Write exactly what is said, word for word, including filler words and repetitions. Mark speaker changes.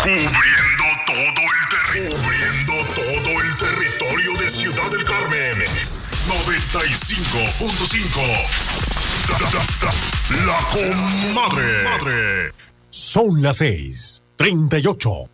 Speaker 1: Cubriendo todo el territorio. Cubriendo todo el territorio de Ciudad del Carmen. noventa y cinco punto cinco. La, la, la, la comadre. Madre.
Speaker 2: Son las seis, treinta y ocho.